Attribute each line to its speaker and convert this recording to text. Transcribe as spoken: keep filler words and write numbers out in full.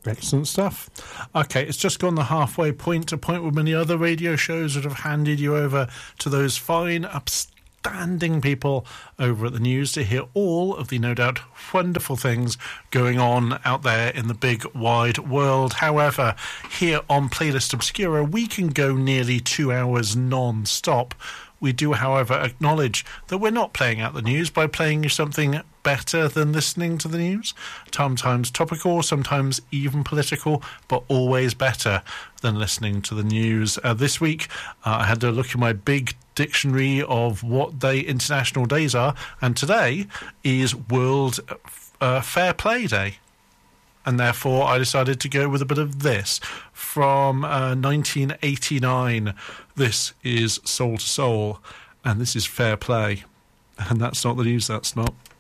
Speaker 1: Excellent stuff. Okay, it's just gone the halfway point, a point where many other radio shows would have handed you over to those fine, upstanding people over at the news to hear all of the no doubt wonderful things going on out there in the big wide world. However, here on Playlist Obscura, we can go nearly two hours non-stop. We do, however, acknowledge that we're not playing out the news by playing you something better than listening to the news. Sometimes topical, sometimes even political, but always better than listening to the news. Uh, this week, uh, I had to look at my big dictionary of what day international days are, and today is World uh, Fair Play Day. And therefore, I decided to go with a bit of this from uh, nineteen eighty-nine. This is Soul to Soul, and this is Fair Play. And that's not the news, that's not.